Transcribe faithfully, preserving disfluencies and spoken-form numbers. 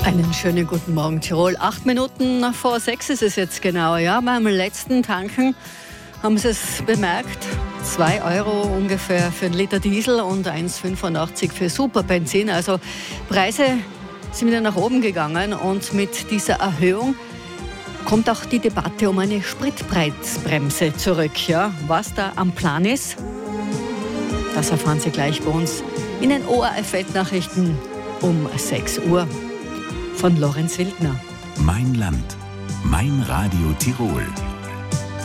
Einen schönen guten Morgen, Tirol. Acht Minuten vor sechs ist es jetzt genau. Ja, beim letzten Tanken haben Sie es bemerkt. Zwei Euro ungefähr für einen Liter Diesel und eins Komma fünfundachtzig für Superbenzin. Also Preise sind wieder nach oben gegangen und mit dieser Erhöhung kommt auch die Debatte um eine Spritpreisbremse zurück. Ja, was da am Plan ist, das erfahren Sie gleich bei uns in den O R F-Weltnachrichten um sechs Uhr. Von Lorenz Wildner. Mein Land, mein Radio Tirol.